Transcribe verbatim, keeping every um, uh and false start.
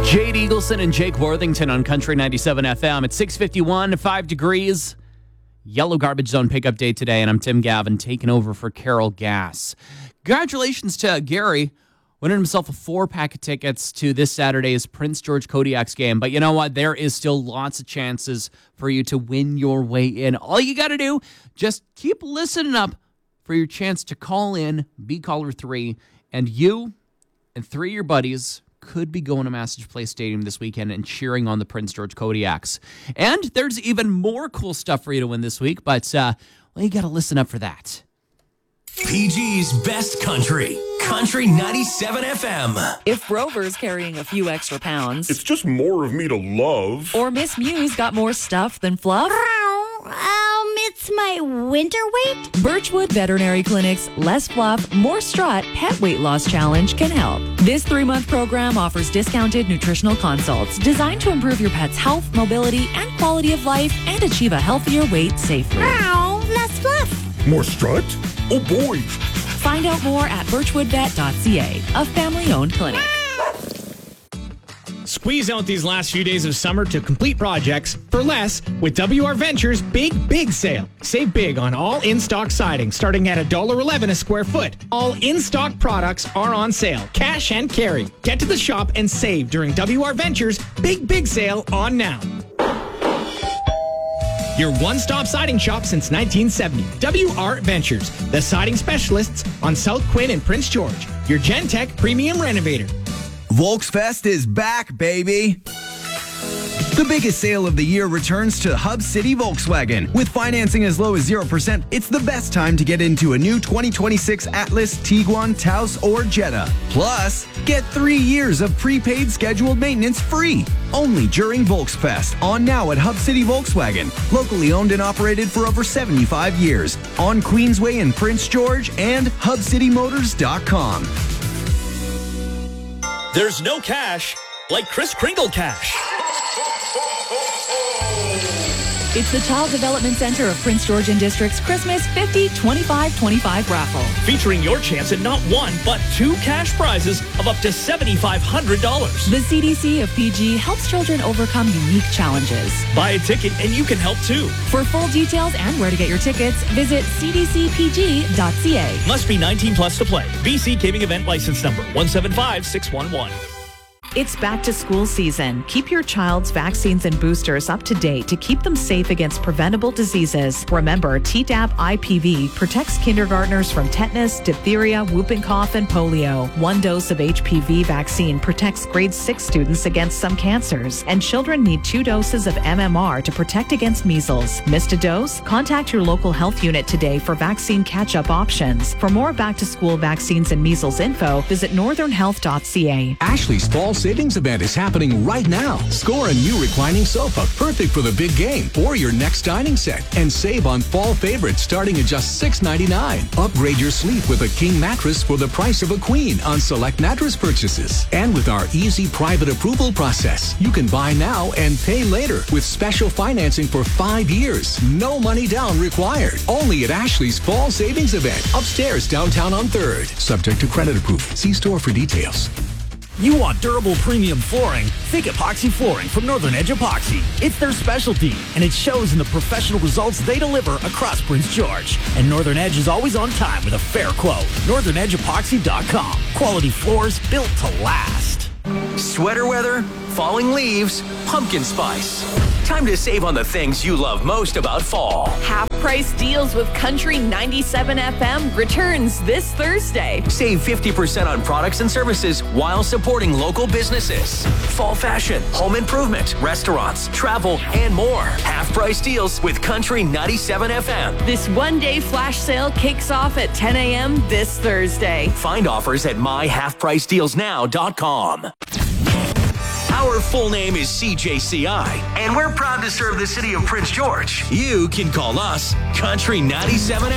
Jade Eagleson and Jake Worthington on Country ninety-seven F M. It's six fifty-one, five degrees. Yellow garbage zone pickup day today, and I'm Tim Gavin taking over for Carol Gass. Congratulations to Gary, winning himself a four-pack of tickets to this Saturday's Prince George Kodiaks game. But you know what? There is still lots of chances for you to win your way in. All you got to do, just keep listening up for your chance to call in, be caller three, and you and three of your buddies could be going to Massage Place Stadium this weekend and cheering on the Prince George Kodiaks. And there's even more cool stuff for you to win this week, but uh, well, you got to listen up for that. P G's Best Country, Country ninety-seven F M. If Rover's carrying a few extra pounds, it's just more of me to love. Or Miss Mew's got more stuff than fluff. Um, it's my winter weight. Birchwood Veterinary Clinic's Less Fluff, More Strut Pet Weight Loss Challenge can help. This three-month program offers discounted nutritional consults designed to improve your pet's health, mobility, and quality of life and achieve a healthier weight safely. Ow, less fluff. More strut? Oh boy. Find out more at birchwood vet dot c a, a family-owned clinic. Squeeze out these last few days of summer to complete projects for less with W R Ventures' Big Big Sale. Save big on all in-stock siding, starting at one dollar eleven a square foot. All in-stock products are on sale, cash and carry. Get to the shop and save during W R Ventures' Big Big Sale on now. Your one-stop siding shop since nineteen seventy. W R Ventures, the siding specialists on South Quinn and Prince George. Your Gentech premium renovator. Volksfest is back, baby. The biggest sale of the year returns to Hub City Volkswagen. With financing as low as zero percent, it's the best time to get into a new twenty twenty-six Atlas, Tiguan, Taos, or Jetta. Plus, get three years of prepaid scheduled maintenance free. Only during Volksfest. On now at Hub City Volkswagen. Locally owned and operated for over seventy-five years. On Queensway in Prince George and hub city motors dot com. There's no cash like Kris Kringle Cash. It's the Child Development Center of Prince George and District's Christmas fifty twenty-five twenty-five raffle. Featuring your chance at not one, but two cash prizes of up to seven thousand five hundred dollars. The C D C of P G helps children overcome unique challenges. Buy a ticket and you can help too. For full details and where to get your tickets, visit c d c p g dot c a. Must be nineteen plus to play. B C Gaming Event License Number one seven five six one one. It's back to school season. Keep your child's vaccines and boosters up to date to keep them safe against preventable diseases. Remember, Tdap I P V protects kindergartners from tetanus, diphtheria, whooping cough, and polio. One dose of H P V vaccine protects grade six students against some cancers, and children need two doses of M M R to protect against measles. Missed a dose? Contact your local health unit today for vaccine catch-up options. For more back-to-school vaccines and measles info, visit northern health dot c a. Ashley's Fall Savings Event is happening right now. Score a new reclining sofa, perfect for the big game, or your next dining set, and save on fall favorites starting at just six ninety-nine. Upgrade your sleep with a king mattress for the price of a queen on select mattress purchases. And with our easy private approval process, you can buy now and pay later with special financing for five years. No money down required. Only at Ashley's Fall Savings Event, upstairs downtown on third. Subject to credit approval. See store for details. You want durable premium flooring? Think epoxy flooring from Northern Edge Epoxy. It's their specialty, and it shows in the professional results they deliver across Prince George. And Northern Edge is always on time with a fair quote. northern edge epoxy dot com. Quality floors built to last. Sweater weather, falling leaves, pumpkin spice. Time to save on the things you love most about fall. Half-price deals with Country ninety-seven F M returns this Thursday. Save fifty percent on products and services while supporting local businesses. Fall fashion, home improvement, restaurants, travel, and more. Half-price deals with Country ninety-seven F M. This one-day flash sale kicks off at ten a.m. this Thursday. Find offers at my half price deals now dot com. Our full name is C J C I, and we're proud to serve the city of Prince George. You can call us Country ninety-seven